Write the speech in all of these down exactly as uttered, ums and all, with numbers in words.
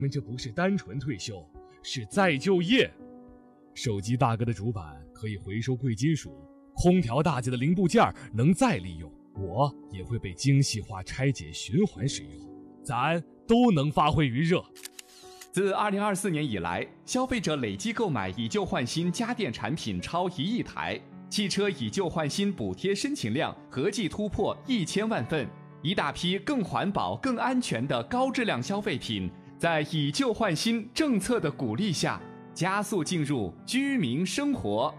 们这不是单纯退休，是再就业。手机大哥的主板可以回收贵金属，空调大姐的零部件能再利用，我也会被精细化拆解循环使用，咱都能发挥余热。 自二零二四年以来，消费者累计购买以旧换新家电产品超一亿台，汽车以旧换新补贴申请量合计突破一千万份，一大批更环保、更安全的高质量消费品，在以旧换新政策的鼓励下，加速进入居民生活。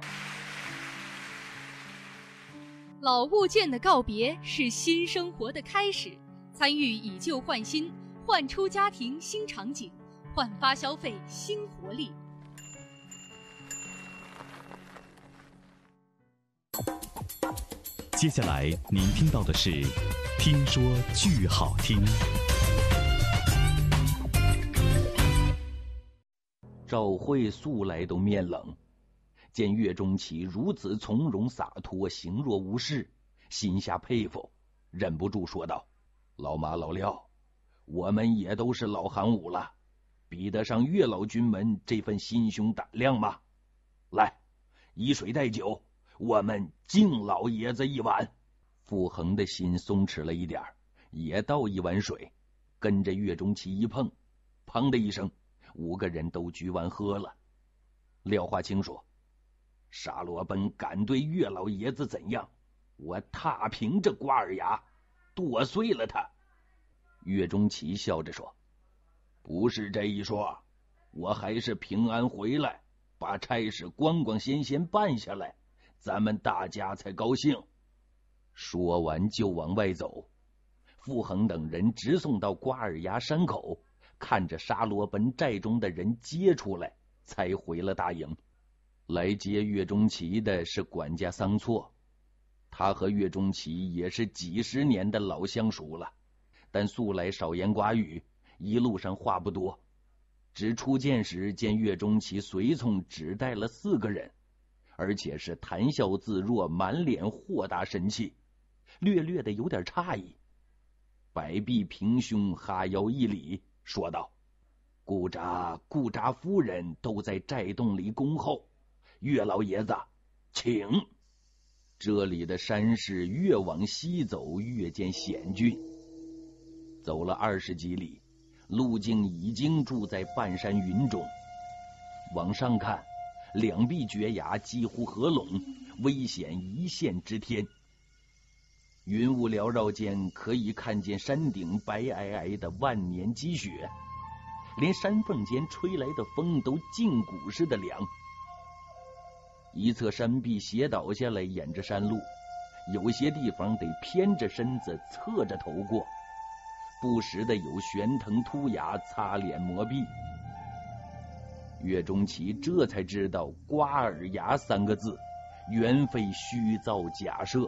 老物件的告别是新生活的开始，参与以旧换新，焕出家庭新场景，焕发消费新活力。 接下来您听到的是听说剧好听。 赵慧素来都面冷，见岳钟琪如此从容洒脱，行若无事，心下佩服，忍不住说道：老马老廖，我们也都是老行伍了，比得上岳老军门这份心胸胆量吗？来，以水代酒，我们敬老爷子一碗。傅恒的心松弛了一点，也倒一碗水，跟着岳钟琪一碰，砰的一声，五个人都举碗喝了。廖化清说：沙罗奔敢对岳老爷子怎样，我踏平这瓜尔牙，剁碎了他。岳钟琪笑着说：不是这一说，我还是平安回来，把差事光光鲜鲜办下来，咱们大家才高兴。说完就往外走，傅恒等人直送到瓜尔牙山口，看着沙罗奔寨中的人接出来，才回了大营。来接岳钟琪的是管家桑错，他和岳钟琪也是几十年的老相熟了，但素来少言寡语，一路上话不多。只初见时见岳钟琪随从只带了四个人，而且是谈笑自若，满脸豁达神气，略略的有点诧异。摆臂平胸，哈腰一礼，说道：顾札、顾札夫人都在寨洞里恭候，岳老爷子请。这里的山势越往西走越见险峻，走了二十几里，路径已经住在半山云中。往上看，两壁绝崖几乎合拢，危险一线之天。云雾缭绕间，可以看见山顶白皑皑的万年积雪，连山缝间吹来的风都胫骨似的凉。一侧山壁斜倒下来，沿着山路，有些地方得偏着身子侧着头过，不时的有悬藤突崖擦脸磨壁。岳钟琪这才知道瓜尔牙三个字原非虚造假设。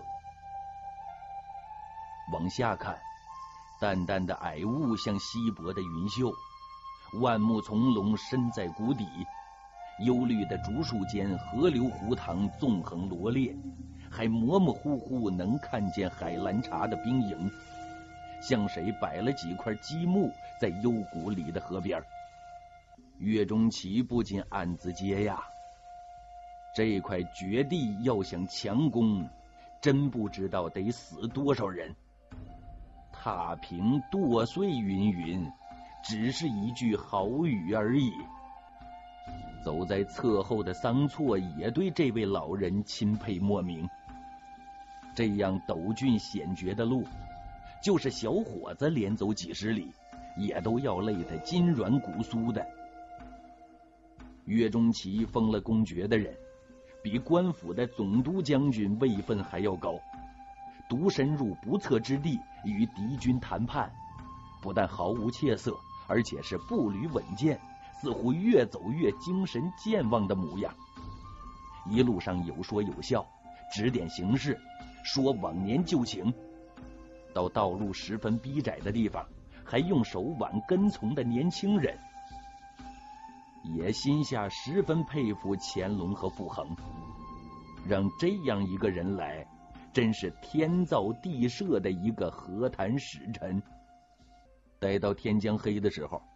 往下看，淡淡的霭雾像稀薄的云秀，万木丛笼深在谷底，幽绿的竹树间河流湖塘纵横罗列，还模模糊糊能看见海兰察的兵营，像谁摆了几块积木在幽谷里的河边。岳钟琪不禁暗自嗟呀，这块绝地要想强攻，真不知道得死多少人。踏平剁碎云云，只是一句好语而已。走在侧后的桑错也对这位老人钦佩莫名。这样陡峻险绝的路，就是小伙子连走几十里，也都要累得筋软骨酥的。岳钟琪封了公爵的人，比官府的总督将军位分还要高，独深入不测之地与敌军谈判，不但毫无怯色，而且是步履稳健，似乎越走越精神健忘的模样。一路上有说有笑，指点行事，说往年旧情。到道路十分逼窄的地方，还用手挽跟从的年轻人。也心下十分佩服乾隆和傅恒，让这样一个人来，真是天造地设的一个和谈使臣。待到天将黑的时候，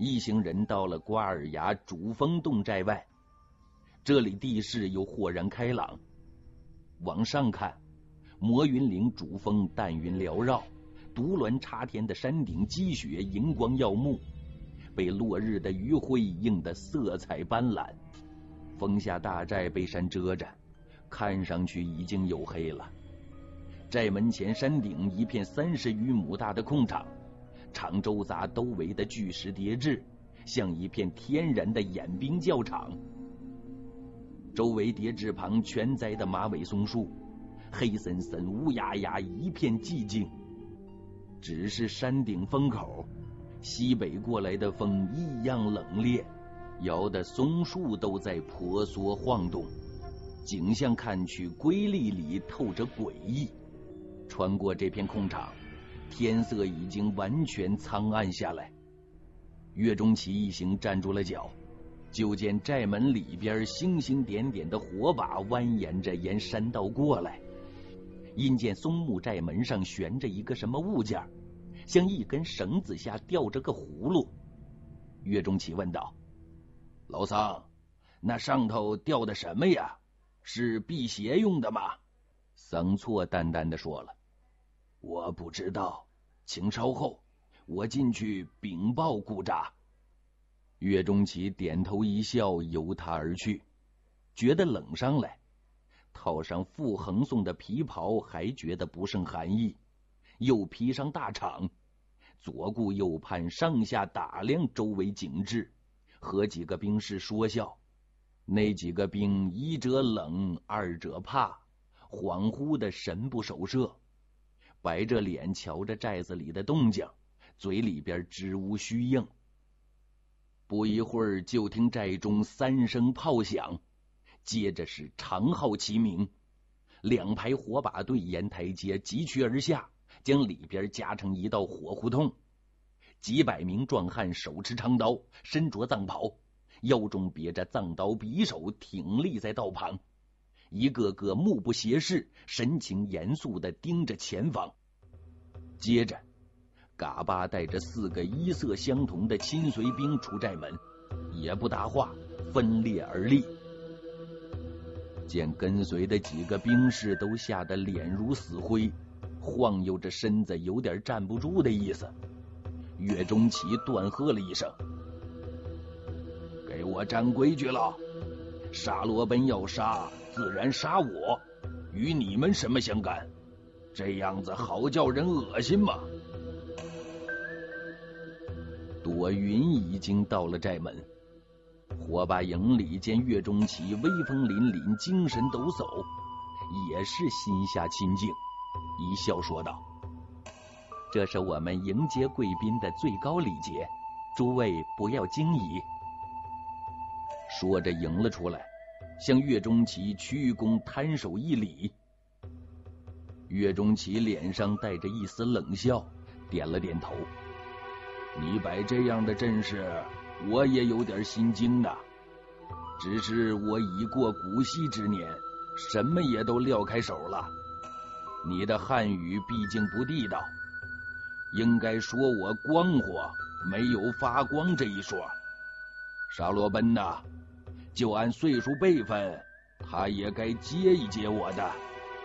一行人到了瓜尔崖主峰洞寨外，这里地势又豁然开朗。往上看，魔云岭主峰淡云缭绕，独峦插天的山顶积雪荧光耀目，被落日的余晖映得色彩斑斓。峰下大寨被山遮着，看上去已经黝黑了。寨门前山顶一片三十余亩大的空场，场周匝都围的巨石叠峙，像一片天然的演兵教场。周围叠峙旁全栽的马尾松树，黑森森乌压压一片寂静。只是山顶风口，西北过来的风异样冷冽，摇得松树都在婆娑晃动，景象看去瑰丽里透着诡异。穿过这片空场，天色已经完全苍暗下来。岳钟琪一行站住了脚，就见寨门里边星星点点的火把蜿蜒着沿山道过来。因见松木寨门上悬着一个什么物件，像一根绳子下吊着个葫芦。岳钟琪问道：老桑，那上头吊的什么呀？是辟邪用的吗？桑错淡淡的说了：我不知道，请稍后，我进去禀报顾札。岳钟琪点头一笑，由他而去。觉得冷上来，套上傅恒送的皮袍，还觉得不胜寒意，又披上大氅，左顾右盼，上下打量周围景致，和几个兵士说笑。那几个兵一者冷，二者怕，恍惚的神不守舍，白着脸瞧着寨子里的动静，嘴里边支吾虚应。不一会儿，就听寨中三声炮响，接着是长号齐鸣，两排火把队沿台阶急趋而下，将里边夹成一道火胡同。几百名壮汉手持长刀，身着藏袍，腰中别着藏刀匕首，挺立在道旁，一个个目不斜视，神情严肃地盯着前方。接着嘎巴带着四个衣色相同的亲随兵出寨门，也不答话，分列而立。见跟随的几个兵士都吓得脸如死灰，晃悠着身子，有点站不住的意思。岳钟琪断喝了一声：给我站规矩了，沙罗奔要杀，自然杀我，与你们什么相干？这样子好叫人恶心吗？朵云已经到了寨门，火把营里见岳钟琪威风凛凛，精神抖擞，也是心下清静，一笑说道：这是我们迎接贵宾的最高礼节，诸位不要惊疑。说着迎了出来，向岳钟琪屈躬摊手一礼。岳钟琪脸上带着一丝冷笑，点了点头：你摆这样的阵势，我也有点心惊的。只是我已过古稀之年，什么也都撂开手了。你的汉语毕竟不地道，应该说我光火，没有发光这一说。沙罗奔呐，就按岁数辈分，他也该接一接我的。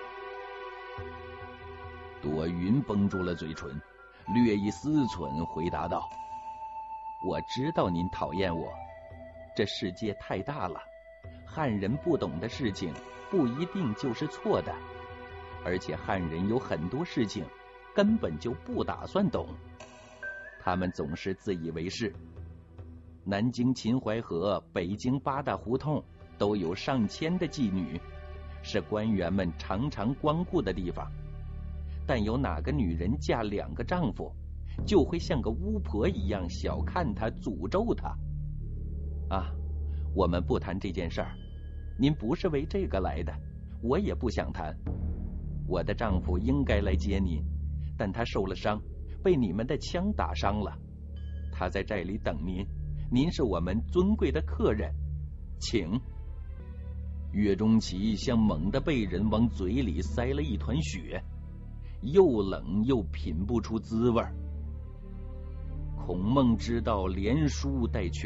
朵云绷住了嘴唇，略一思忖，回答道：我知道您讨厌我，这世界太大了，汉人不懂的事情不一定就是错的，而且汉人有很多事情根本就不打算懂，他们总是自以为是。南京秦淮河、北京八大胡同都有上千的妓女，是官员们常常光顾的地方。但有哪个女人嫁两个丈夫，就会像个巫婆一样小看她，诅咒她。啊，我们不谈这件事儿，您不是为这个来的，我也不想谈。我的丈夫应该来接您，但他受了伤，被你们的枪打伤了。他在寨里等您，您是我们尊贵的客人，请。岳钟琪像猛地被人往嘴里塞了一团血，又冷又品不出滋味。 孔孟之道，连书带劝。